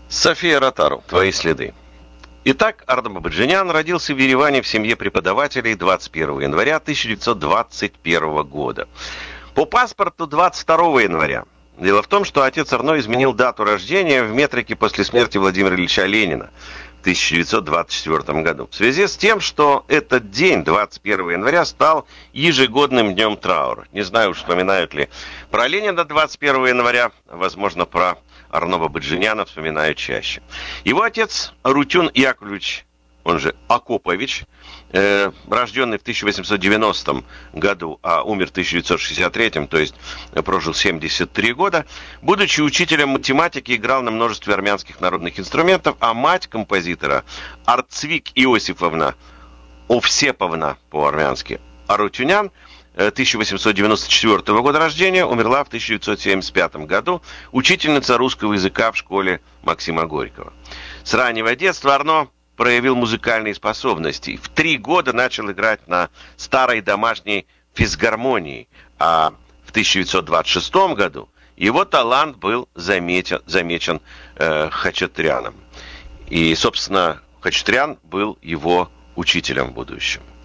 София Ротару. Твои следы. Итак, Арно Бабаджанян родился в Ереване в семье преподавателей 21 января 1921 года. По паспорту 22 января. Дело в том, что отец Арно изменил дату рождения в метрике после смерти Владимира Ильича Ленина в 1924 году. В связи с тем, что этот день, 21 января, стал ежегодным днем траура. Не знаю, вспоминают ли про Ленина 21 января, возможно, про Арно Бабаджаняна вспоминают чаще. Его отец Арутюн Яковлевич, он же Акопович, рожденный в 1890 году, а умер в 1963, то есть прожил 73 года, будучи учителем математики, играл на множестве армянских народных инструментов, а мать композитора Арцвик Иосифовна Овсеповна по-армянски Арутюнян 1894 года рождения, умерла в 1975 году, учительница русского языка в школе Максима Горького. С раннего детства Арно проявил музыкальные способности. В 3 года начал играть на старой домашней физгармонии, а в 1926 году его талант был замечен Хачатряном. И, собственно, Хачатрян был его учителем в будущем.